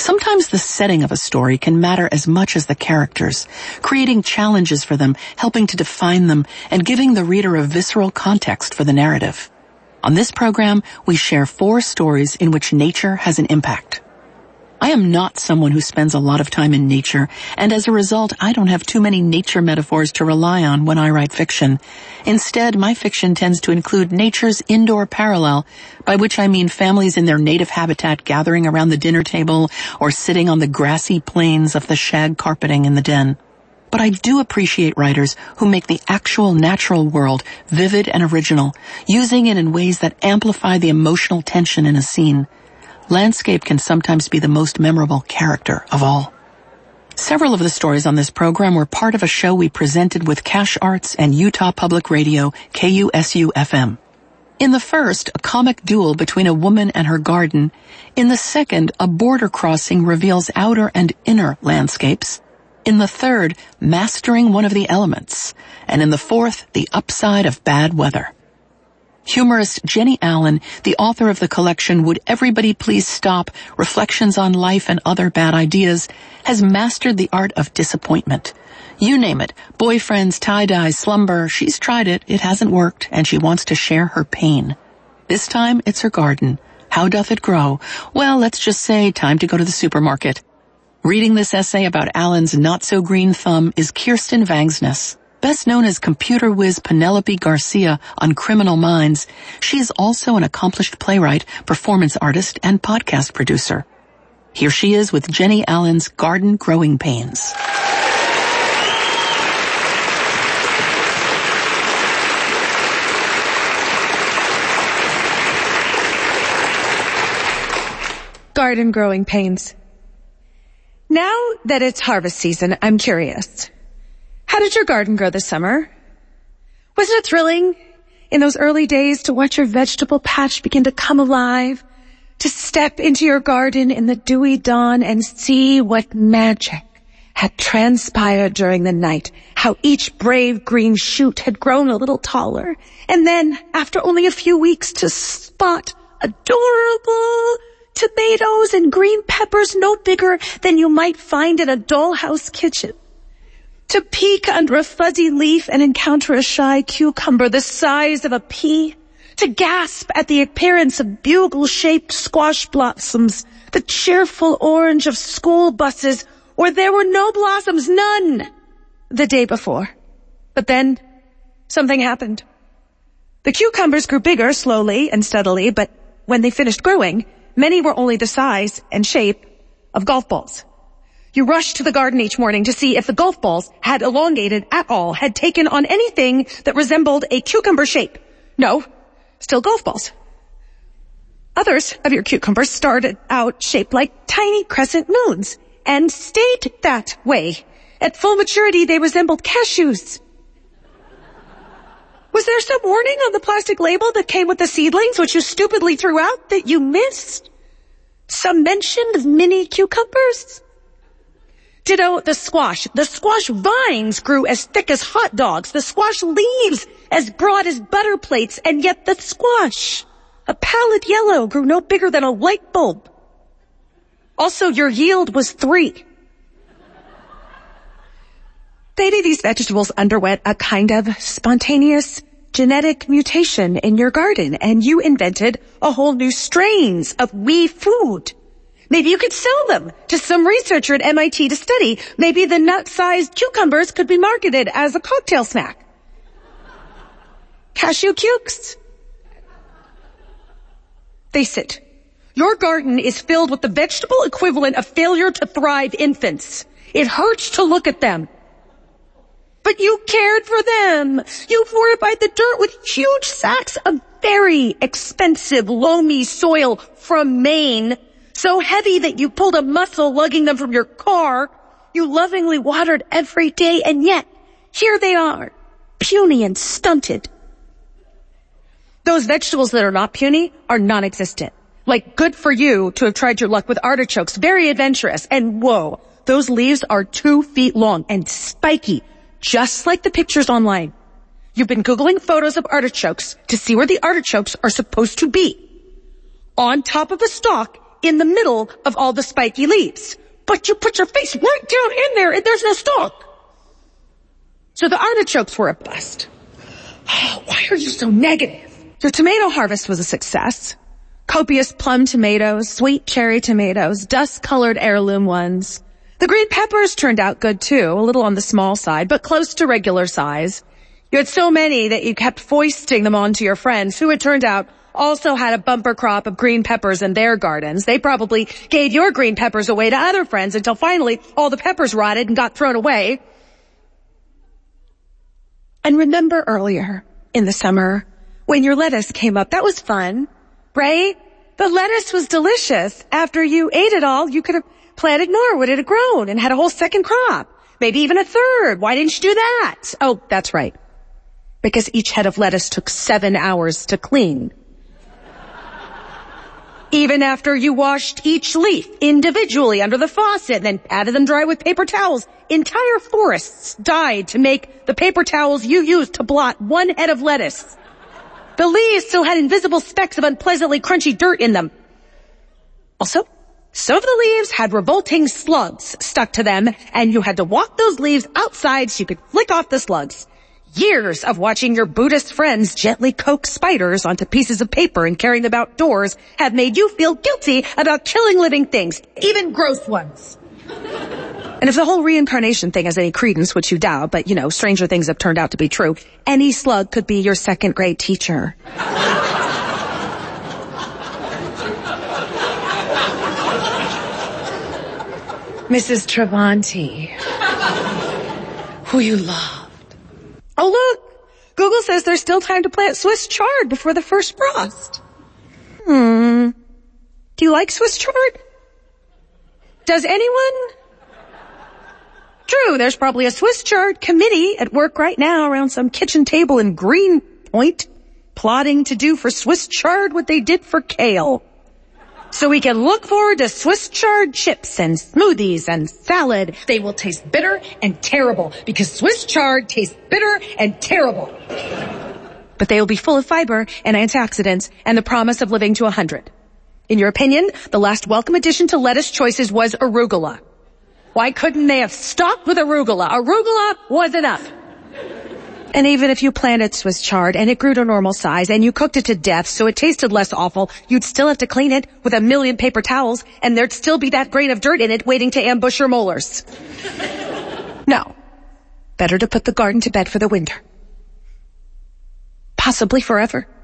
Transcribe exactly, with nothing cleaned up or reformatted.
Sometimes the setting of a story can matter as much as the characters, creating challenges for them, helping to define them, and giving the reader a visceral context for the narrative. On this program, we share four stories in which nature has an impact. I am not someone who spends a lot of time in nature, and as a result, I don't have too many nature metaphors to rely on when I write fiction. Instead, my fiction tends to include nature's indoor parallel, by which I mean families in their native habitat gathering around the dinner table or sitting on the grassy plains of the shag carpeting in the den. But I do appreciate writers who make the actual natural world vivid and original, using it in ways that amplify the emotional tension in a scene. Landscape can sometimes be the most memorable character of all. Several of the stories on this program were part of a show we presented with Cash Arts and Utah Public Radio, K U S U F M. In the first, a comic duel between a woman and her garden. In the second, a border crossing reveals outer and inner landscapes. In the third, mastering one of the elements. And in the fourth, the upside of bad weather. Humorist Jenny Allen, the author of the collection Would Everybody Please Stop? Reflections on Life and Other Bad Ideas, has mastered the art of disappointment. You name it, boyfriends, tie-dye, slumber, she's tried it, it hasn't worked, and she wants to share her pain. This time, it's her garden. How doth it grow? Well, let's just say, time to go to the supermarket. Reading this essay about Allen's not-so-green thumb is Kirsten Vangsness. Best known as computer whiz Penelope Garcia on Criminal Minds, she is also an accomplished playwright, performance artist, and podcast producer. Here she is with Jenny Allen's Garden Growing Pains. Garden Growing Pains. Now that it's harvest season, I'm curious. How did your garden grow this summer? Wasn't it thrilling in those early days to watch your vegetable patch begin to come alive, to step into your garden in the dewy dawn and see what magic had transpired during the night, how each brave green shoot had grown a little taller, and then, after only a few weeks, to spot adorable tomatoes and green peppers no bigger than you might find in a dollhouse kitchen. To peek under a fuzzy leaf and encounter a shy cucumber the size of a pea. To gasp at the appearance of bugle-shaped squash blossoms, the cheerful orange of school buses, where there were no blossoms, none, the day before. But then, something happened. The cucumbers grew bigger slowly and steadily, but when they finished growing, many were only the size and shape of golf balls. You rushed to the garden each morning to see if the golf balls had elongated at all, had taken on anything that resembled a cucumber shape. No, still golf balls. Others of your cucumbers started out shaped like tiny crescent moons and stayed that way. At full maturity, they resembled cashews. Was there some warning on the plastic label that came with the seedlings, which you stupidly threw out, that you missed? Some mention of mini cucumbers? Ditto the squash. The squash vines grew as thick as hot dogs. The squash leaves as broad as butter plates. And yet the squash, a pallid yellow, grew no bigger than a light bulb. Also, your yield was three. Maybe these vegetables underwent a kind of spontaneous genetic mutation in your garden, and you invented a whole new strains of wee food. Maybe you could sell them to some researcher at M I T to study. Maybe the nut-sized cucumbers could be marketed as a cocktail snack. Cashew cukes. Face it, your garden is filled with the vegetable equivalent of failure to thrive infants. It hurts to look at them. But you cared for them. You fortified the dirt with huge sacks of very expensive loamy soil from Maine, so heavy that you pulled a muscle lugging them from your car. You lovingly watered every day, and yet, here they are, puny and stunted. Those vegetables that are not puny are non-existent. Like, good for you to have tried your luck with artichokes, very adventurous, and whoa, those leaves are two feet long and spiky, just like the pictures online. You've been Googling photos of artichokes to see where the artichokes are supposed to be. On top of a stalk, in the middle of all the spiky leaves. But you put your face right down in there and there's no stalk. So the artichokes were a bust. Oh, why are you so negative? The tomato harvest was a success. Copious plum tomatoes, sweet cherry tomatoes, dust-colored heirloom ones. The green peppers turned out good too, a little on the small side, but close to regular size. You had so many that you kept foisting them onto your friends, who it turned out also had a bumper crop of green peppers in their gardens. They probably gave your green peppers away to other friends until finally all the peppers rotted and got thrown away. And remember earlier in the summer when your lettuce came up, that was fun, right? The lettuce was delicious. After you ate it all, you could have planted more. Would it have grown and had a whole second crop? Maybe even a third. Why didn't you do that? Oh, that's right. Because each head of lettuce took seven hours to clean. Even after you washed each leaf individually under the faucet and then patted them dry with paper towels, entire forests died to make the paper towels you used to blot one head of lettuce. The leaves still had invisible specks of unpleasantly crunchy dirt in them. Also, some of the leaves had revolting slugs stuck to them, and you had to walk those leaves outside so you could flick off the slugs. Years of watching your Buddhist friends gently coax spiders onto pieces of paper and carrying them outdoors have made you feel guilty about killing living things, even gross ones. And if the whole reincarnation thing has any credence, which you doubt, but, you know, stranger things have turned out to be true, any slug could be your second grade teacher. Missus Travanti, who you loved. Oh, look, Google says there's still time to plant Swiss chard before the first frost. Hmm. Do you like Swiss chard? Does anyone? True, there's probably a Swiss chard committee at work right now around some kitchen table in Greenpoint, plotting to do for Swiss chard what they did for kale. So we can look forward to Swiss chard chips and smoothies and salad. They will taste bitter and terrible because Swiss chard tastes bitter and terrible. But they will be full of fiber and antioxidants and the promise of living to a hundred. In your opinion, the last welcome addition to lettuce choices was arugula. Why couldn't they have stopped with arugula? Arugula was enough. And even if you planted Swiss chard and it grew to normal size and you cooked it to death so it tasted less awful, you'd still have to clean it with a million paper towels and there'd still be that grain of dirt in it waiting to ambush your molars. No. Better to put the garden to bed for the winter. Possibly forever.